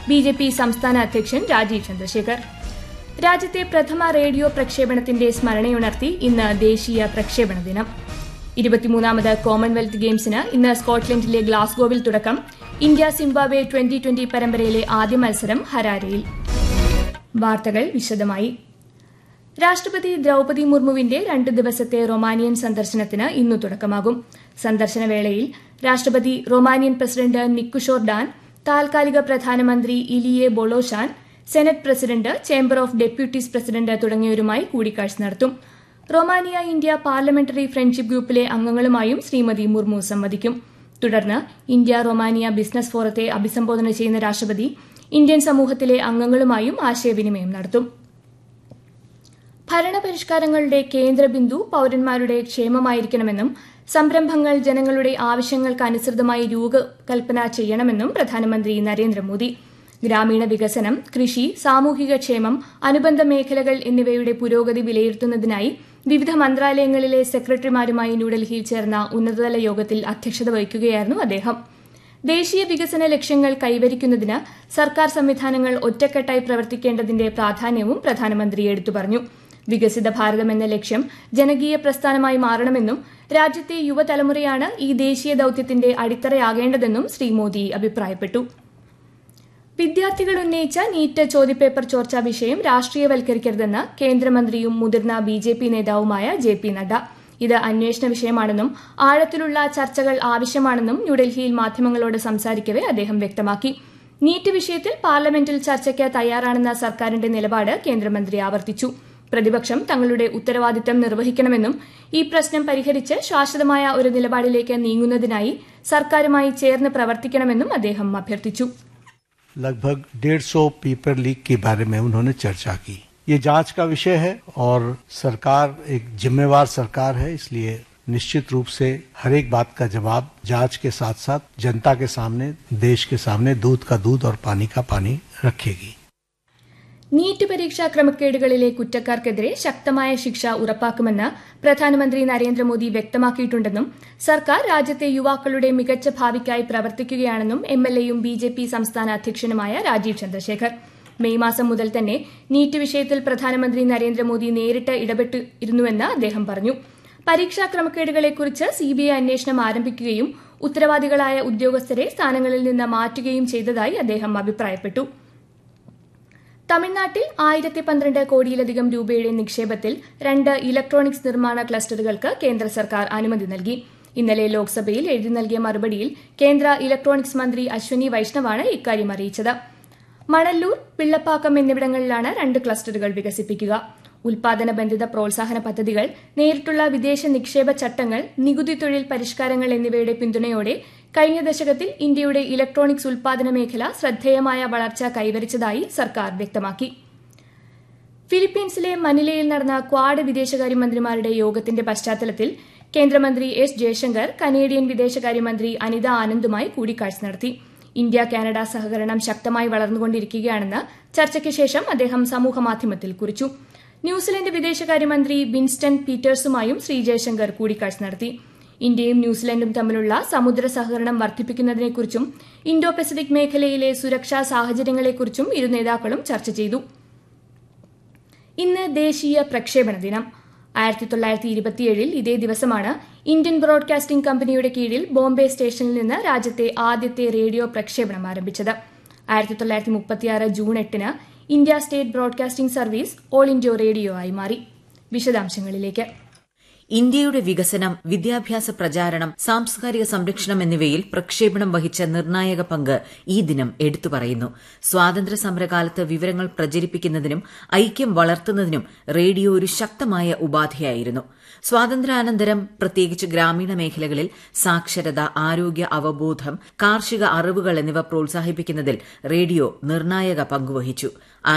BJP സംസ്ഥാന അധ്യക്ഷൻ രാജീവ് ചന്ദ്രശേഖർ. രാജ്യത്തെ പ്രഥമ റേഡിയോ പ്രക്ഷേപണത്തിന്റെ സ്മരണയുണർത്തി ഇന്ന് ദേശീയ പ്രക്ഷേപണ ദിനം. 23ാമത് കോമൺവെൽത്ത് ഗെയിംസിന് ഇന്ന് സ്കോട്ട്ലൻഡിലെ ഗ്ലാസ്ഗോവിൽ തുടക്കം. ഇന്ത്യ സിംബാബ്വെ 2020 പരമ്പരയിലെ ആദ്യ മത്സരം ഹരാരെയിൽ. വാർത്തകൾ വിശദമായി. രാഷ്ട്രപതി ദ്രൌപദി മുർമുവിന്റെ 2 ദിവസത്തെ റൊമാനിയൻ സന്ദർശനത്തിന് ഇന്നു തുടക്കമാകും. സന്ദർശനവേളയിൽ രാഷ്ട്രപതി റൊമാനിയൻ പ്രസിഡന്റ് നിക്കുഷോർ ഡാൻ, താൽക്കാലിക പ്രധാനമന്ത്രി ഇലിയെ Bolojan, senate president, chamber of deputies president തുടങ്ങിയവരുമായി കൂടിക്കാഴ്ച നടത്തും. റൊമാനിയ ഇന്ത്യ പാർലമെന്ററി ഫ്രണ്ട്ഷിപ്പ് ഗ്രൂപ്പിലെ അംഗങ്ങളുമായും ശ്രീമതി മുർമു സംവദിക്കും. തുടർന്ന് ഇന്ത്യ റൊമാനിയ ബിസിനസ് ഫോറത്തെ അഭിസംബോധന ചെയ്യുന്ന രാഷ്ട്രപതി ഇന്ത്യൻ സമൂഹത്തിലെ അംഗങ്ങളുമായും ആശയവിനിമയം നടത്തും. ഭരണപരിഷ്കാരങ്ങളുടെ കേന്ദ്രബിന്ദു പൌരന്മാരുടെ ക്ഷേമമായിരിക്കണമെന്നും സംരംഭങ്ങൾ ജനങ്ങളുടെ ആവശ്യങ്ങൾക്കനുസൃതമായി രൂപകൽപ്പന ചെയ്യണമെന്നും പ്രധാനമന്ത്രി നരേന്ദ്രമോദി. ഗ്രാമീണ വികസനം, കൃഷി, സാമൂഹിക ക്ഷേമം, അനുബന്ധ മേഖലകൾ എന്നിവയുടെ പുരോഗതി വിലയിരുത്തുന്നതിനായി വിവിധ മന്ത്രാലയങ്ങളിലെ സെക്രട്ടറിമാരുമായി ന്യൂഡൽഹിയിൽ ചേർന്ന ഉന്നതതല യോഗത്തിൽ അധ്യക്ഷത വഹിക്കുകയായിരുന്നു അദ്ദേഹം. ദേശീയ വികസന ലക്ഷ്യങ്ങൾ കൈവരിക്കുന്നതിന് സർക്കാർ സംവിധാനങ്ങൾ ഒറ്റക്കെട്ടായി പ്രവർത്തിക്കേണ്ടതിന്റെ പ്രാധാന്യവും പ്രധാനമന്ത്രി എടുത്തു പറഞ്ഞു. വികസിത ഭാരതം എന്ന ലക്ഷ്യം ജനകീയ പ്രസ്ഥാനമായി മാറണമെന്നും രാജ്യത്തെ യുവതലമുറയാണ് ഈ ദേശീയ ദൌത്യത്തിന്റെ അടിത്തറയാകേണ്ടതെന്നും ശ്രീ മോദി അഭിപ്രായപ്പെട്ടു. വിദ്യാർത്ഥികൾ ഉന്നയിച്ച നീറ്റ് ചോദ്യപേപ്പർ ചോർച്ചാ വിഷയം രാഷ്ട്രീയവൽക്കരിക്കരുതെന്ന് കേന്ദ്രമന്ത്രിയും മുതിർന്ന ബിജെപി നേതാവുമായ JP നഡ്ഡ. ഇത് അന്വേഷണ വിഷയമാണെന്നും ആഴത്തിലുള്ള ചർച്ചകൾ ആവശ്യമാണെന്നും ന്യൂഡൽഹിയിൽ മാധ്യമങ്ങളോട് സംസാരിക്കവെ അദ്ദേഹം വ്യക്തമാക്കി. നീറ്റ് വിഷയത്തിൽ പാർലമെന്റിൽ ചർച്ചയ്ക്ക് തയ്യാറാണെന്ന സർക്കാരിന്റെ നിലപാട് കേന്ദ്രമന്ത്രി ആവർത്തിച്ചു. പ്രതിപക്ഷം തങ്ങളുടെ ഉത്തരവാദിത്തം നിർവഹിക്കണമെന്നും ഈ പ്രശ്നം പരിഹരിച്ച് ശാശ്വതമായ ഒരു നിലപാടിലേക്ക് നീങ്ങുന്നതിനായി സർക്കാരുമായി ചേർന്ന് പ്രവർത്തിക്കണമെന്നും അദ്ദേഹം അഭ്യർത്ഥിച്ചു. लगभग 150 पेपर लीक के बारे में उन्होंने चर्चा की. ये जांच का विषय है और सरकार एक जिम्मेवार सरकार है, इसलिए निश्चित रूप से हर एक बात का जवाब जांच के साथ साथ जनता के सामने, देश के सामने दूध का दूध और पानी का पानी रखेगी. നീറ്റ് പരീക്ഷാ ക്രമക്കേടുകളിലെ കുറ്റക്കാർക്കെതിരെ ശക്തമായ ശിക്ഷ ഉറപ്പാക്കുമെന്ന് പ്രധാനമന്ത്രി നരേന്ദ്രമോദി വ്യക്തമാക്കിയിട്ടുണ്ടെന്നും സർക്കാർ രാജ്യത്തെ യുവാക്കളുടെ മികച്ച ഭാവിക്കായി പ്രവർത്തിക്കുകയാണെന്നും MLAയും BJP സംസ്ഥാന അധ്യക്ഷനുമായ രാജീവ് ചന്ദ്രശേഖർ. മെയ് മാസം മുതൽ തന്നെ നീറ്റ് വിഷയത്തിൽ പ്രധാനമന്ത്രി നരേന്ദ്രമോദി നേരിട്ട് ഇടപെട്ടിരുന്നുവെന്ന് അദ്ദേഹം പറഞ്ഞു. പരീക്ഷാ ക്രമക്കേടുകളെക്കുറിച്ച് CBI അന്വേഷണം ആരംഭിക്കുകയും ഉത്തരവാദികളായ ഉദ്യോഗസ്ഥരെ സ്ഥാനങ്ങളിൽ നിന്ന് മാറ്റുകയും ചെയ്തതായി അദ്ദേഹം അഭിപ്രായപ്പെട്ടു. തമിഴ്നാട്ടിൽ 1012 കോടിയിലധികം രൂപയുടെ നിക്ഷേപത്തിൽ 2 ഇലക്ട്രോണിക്സ് നിർമ്മാണ ക്ലസ്റ്ററുകൾക്ക് കേന്ദ്ര സർക്കാർ അനുമതി നൽകി. ഇന്നലെ ലോക്സഭയിൽ എഴുതി നൽകിയ മറുപടിയിൽ കേന്ദ്ര ഇലക്ട്രോണിക്സ് മന്ത്രി അശ്വനി വൈഷ്ണവാണ് ഇക്കാര്യം അറിയിച്ചത്. മണല്ലൂർ, പിള്ളപ്പാക്കം എന്നിവിടങ്ങളിലാണ് 2 ക്ലസ്റ്ററുകൾ വികസിപ്പിക്കുക. ഉൽപാദന ബന്ധിത പ്രോത്സാഹന പദ്ധതികൾ, നേരിട്ടുള്ള വിദേശ നിക്ഷേപ ചട്ടങ്ങൾ, നികുതി തൊഴിൽ പരിഷ്കാരങ്ങൾ എന്നിവയുടെ പിന്തുണയോടെ കഴിഞ്ഞ ദശകത്തിൽ ഇന്ത്യയുടെ ഇലക്ട്രോണിക്സ് ഉൽപാദന മേഖല ശ്രദ്ധേയമായ വളർച്ച കൈവരിച്ചതായി സർക്കാർ വ്യക്തമാക്കി. ഫിലിപ്പീൻസിലെ മനിലയിൽ നടന്ന ക്വാഡ് വിദേശകാര്യമന്ത്രിമാരുടെ യോഗത്തിന്റെ പശ്ചാത്തലത്തിൽ കേന്ദ്രമന്ത്രി S. ജയശങ്കർ കനേഡിയൻ വിദേശകാര്യമന്ത്രി അനിത ആനന്ദുമായി കൂടിക്കാഴ്ച നടത്തി. ഇന്ത്യ കാനഡ സഹകരണം ശക്തമായി വളർന്നുകൊണ്ടിരിക്കുകയാണെന്ന് ചർച്ചയ്ക്ക് ശേഷം അദ്ദേഹം സമൂഹമാധ്യമത്തിൽ കുറിച്ചു. ന്യൂസിലൻഡ് വിദേശകാര്യമന്ത്രി വിൻസ്റ്റൺ പീറ്റേഴ്സുമായും ശ്രീ ജയശങ്കർ കൂടിക്കാഴ്ച നടത്തി. ഇന്ത്യയും ന്യൂസിലൻഡും തമ്മിലുള്ള സമുദ്ര സഹകരണം വർദ്ധിപ്പിക്കുന്നതിനെക്കുറിച്ചും ഇൻഡോ പസഫിക് മേഖലയിലെ സുരക്ഷാ സാഹചര്യങ്ങളെക്കുറിച്ചും ഇരു നേതാക്കളും ചർച്ച ചെയ്തു. ഇന്ന് ദേശീയ പ്രക്ഷേപണ ദിനം. 1927 ഇതേ ദിവസമാണ് ഇന്ത്യൻ ബ്രോഡ്കാസ്റ്റിംഗ് കമ്പനിയുടെ കീഴിൽ ബോംബെ സ്റ്റേഷനിൽ നിന്ന് രാജ്യത്തെ ആദ്യത്തെ റേഡിയോ പ്രക്ഷേപണം ആരംഭിച്ചത്. 1936 June 8 India state broadcasting service all India radio ആയി മാറി. വിശദാംശങ്ങളിലേക്ക്. ഇന്ത്യയുടെ വികസനം, വിദ്യാഭ്യാസ പ്രചാരണം, സാംസ്കാരിക സംരക്ഷണം എന്നിവയിൽ പ്രക്ഷേപണം വഹിച്ച നിർണായക പങ്ക് ഈ ദിനം എടുത്തു പറയുന്നു. സ്വാതന്ത്ര്യ സമരകാലത്ത് വിവരങ്ങൾ പ്രചരിപ്പിക്കുന്നതിനും ഐക്യം വളർത്തുന്നതിനും റേഡിയോ ഒരു ശക്തമായ ഉപാധിയായിരുന്നു. സ്വാതന്ത്ര്യാനന്തരം പ്രത്യേകിച്ച് ഗ്രാമീണ മേഖലകളിൽ സാക്ഷരത, ആരോഗ്യ അവബോധം, കാർഷിക അറിവുകൾ എന്നിവ പ്രോത്സാഹിപ്പിക്കുന്നതിൽ റേഡിയോ നിർണായക പങ്കുവഹിച്ചു.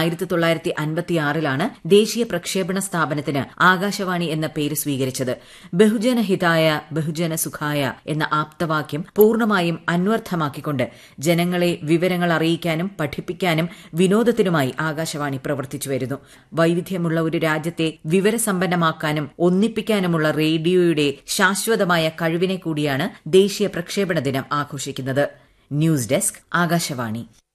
1956 ദേശീയ പ്രക്ഷേപണ സ്ഥാപനത്തിന് ആകാശവാണി എന്ന പേര് സ്വീകരിച്ചത്. ബഹുജന ഹിതായ ബഹുജന സുഖായ എന്ന ആപ്തവാക്യം പൂർണ്ണമായും അന്വർത്ഥമാക്കിക്കൊണ്ട് ജനങ്ങളെ വിവരങ്ങൾ അറിയിക്കാനും പഠിപ്പിക്കാനും വിനോദത്തിനുമായി ആകാശവാണി പ്രവർത്തിച്ചുവരുന്നു. വൈവിധ്യമുള്ള ഒരു രാജ്യത്തെ വിവരസമ്പന്നമാക്കാനും ഒന്നിപ്പിക്കാനുമുള്ള റേഡിയോയുടെ ശാശ്വതമായ കഴിവിനെ കൂടിയാണ് ദേശീയ പ്രക്ഷേപണ ദിനം ആഘോഷിക്കുന്നത്. News desk, Akashvani.